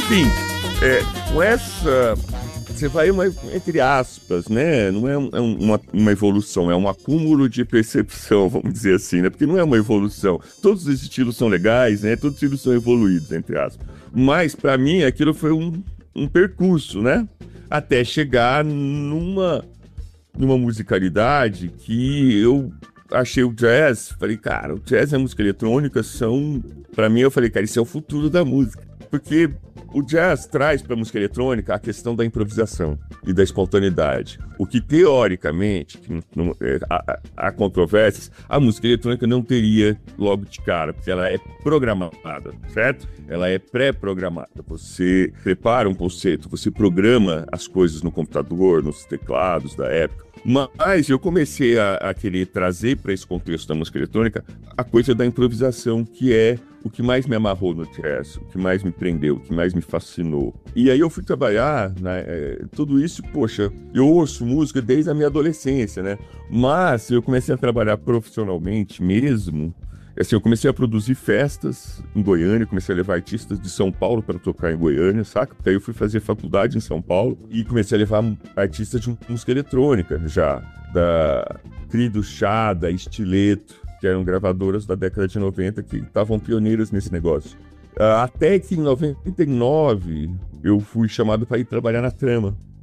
enfim, com essa, você vai entre aspas, né? Não é uma evolução, é um acúmulo de percepção, vamos dizer assim, né? Porque não é uma evolução. Todos os estilos são legais, né? Todos os estilos são evoluídos, entre aspas. Mas, para mim, aquilo foi um percurso, né? Até chegar numa musicalidade que eu achei o jazz, falei, cara, o jazz e a música eletrônica são, pra mim, eu falei, cara, isso é o futuro da música. Porque o jazz traz pra música eletrônica a questão da improvisação e da espontaneidade. O que, teoricamente, há controvérsias, a música eletrônica não teria logo de cara, porque ela é programada, certo? Ela é pré-programada. Você prepara um conceito, você programa as coisas no computador, nos teclados da época. Mas eu comecei a querer trazer para esse contexto da música eletrônica a coisa da improvisação, que é o que mais me amarrou no jazz, o que mais me prendeu, o que mais me fascinou. E aí eu fui trabalhar, né, tudo isso, poxa, eu ouço música desde a minha adolescência, né? Mas eu comecei a trabalhar profissionalmente mesmo. Assim, eu comecei a produzir festas em Goiânia, comecei a levar artistas de São Paulo para tocar em Goiânia, saca? Daí eu fui fazer faculdade em São Paulo e comecei a levar artistas de música eletrônica já, da Crido Chá, da Estileto, que eram gravadoras da década de 90 que estavam pioneiras nesse negócio. Até que em 99 eu fui chamado para ir trabalhar na Trama.